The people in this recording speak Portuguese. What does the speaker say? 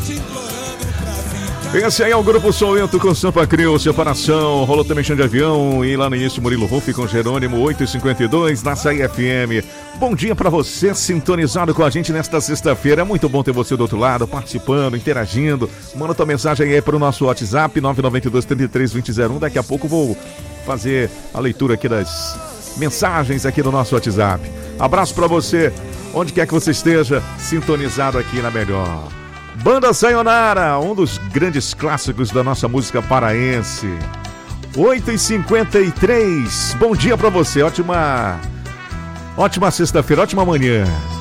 Esse aí é o Grupo Solento com Sampa Crio, Separação. Rolou também Chão de Avião. E lá no início, Murilo Ruff com Jerônimo, 8h52 na Açaí FM. Bom dia pra você, sintonizado com a gente nesta sexta-feira. É muito bom ter você do outro lado, participando, interagindo. Manda tua mensagem aí pro nosso WhatsApp, 992-33-2001. Daqui a pouco vou fazer a leitura aqui das mensagens aqui no nosso WhatsApp. Abraço pra você, onde quer que você esteja, sintonizado aqui na melhor. Banda Sayonara, um dos grandes clássicos da nossa música paraense. 8h53. Bom dia pra você, ótima sexta-feira, ótima manhã.